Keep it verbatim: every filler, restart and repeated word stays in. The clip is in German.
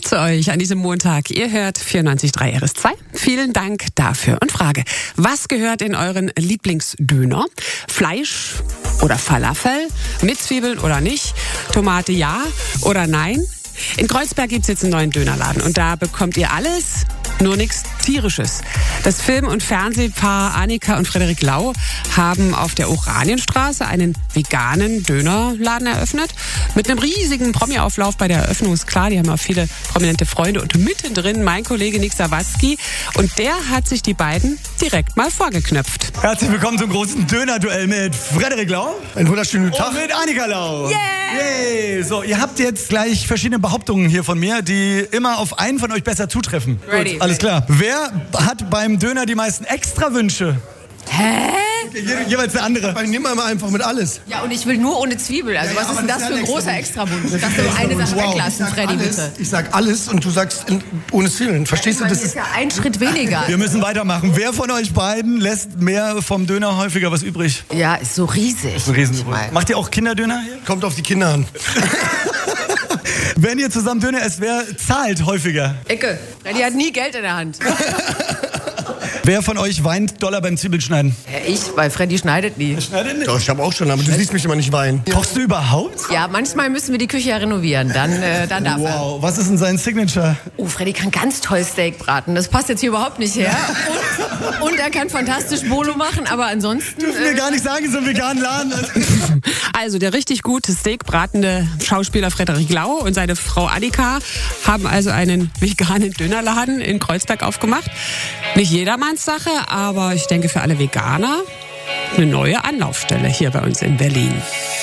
zu euch an diesem Montag. Ihr hört vierundneunzig Komma drei R S zwei. Vielen Dank dafür. Und Frage, was gehört in euren Lieblingsdöner? Fleisch oder Falafel? Mit Zwiebeln oder nicht? Tomate ja oder nein? In Kreuzberg gibt's jetzt einen neuen Dönerladen und da bekommt ihr alles, nur nichts Tierisches. Das Film- und Fernsehpaar Annika und Frederik Lau haben auf der Oranienstraße einen veganen Dönerladen eröffnet. Mit einem riesigen Promi-Auflauf bei der Eröffnung ist klar, die haben auch viele prominente Freunde und mittendrin mein Kollege Nick Sawatzki und der hat sich die beiden direkt mal vorgeknöpft. Herzlich willkommen zum großen Döner-Duell mit Frederik Lau. Einen wunderschönen Tag. Und mit Annika Lau. Yeah! Yay! So, ihr habt jetzt gleich verschiedene Behauptungen hier von mir, die immer auf einen von euch besser zutreffen. Ready. Gut, alles klar. Wer hat beim Döner die meisten Extrawünsche? Hä? Je, jeweils der andere. Ich nehme mal einfach mit alles. Ja, und ich will nur ohne Zwiebel. Also Ja, ja, was ist aber denn das das ist für ja ein ein großer Extrawunsch. Extrawunsch? Kannst du eine Sache Wow, weglassen, ich sag Freddy, alles, bitte? Ich sag alles und du sagst in, ohne Zwiebeln. Verstehst du? Das Das ist ist ja ein Schritt weniger. Wir müssen weitermachen. Wer von euch beiden lässt mehr vom Döner häufiger was übrig? Ja, ist so riesig. Ein Riesen. Macht ihr auch Kinderdöner hier? kommt auf die Kinder an. Wenn ihr zusammen Döner esst, wer zahlt häufiger? Ecke. Freddy hat nie Geld in der Hand. Wer von euch weint doller beim Zwiebelschneiden? Ja, ich, weil Freddy schneidet nie. Schneidet nicht. Doch, ich habe auch schon, aber du siehst mich immer nicht weinen. Kochst du überhaupt? Ja, manchmal müssen wir die Küche ja renovieren. Dann, äh, dann darf er. Wow, was ist denn sein Signature? Oh, Freddy kann ganz toll Steak braten. Das passt jetzt hier überhaupt nicht her. Und, und er kann fantastisch Bolo machen, aber ansonsten... Dürfen wir gar nicht sagen, so einen veganen Laden. Also der richtig gute Steakbratende Schauspieler Frederik Lau und seine Frau Annika haben also einen veganen Dönerladen in Kreuzberg aufgemacht. Nicht jedermanns Sache, aber ich denke für alle Veganer eine neue Anlaufstelle hier bei uns in Berlin.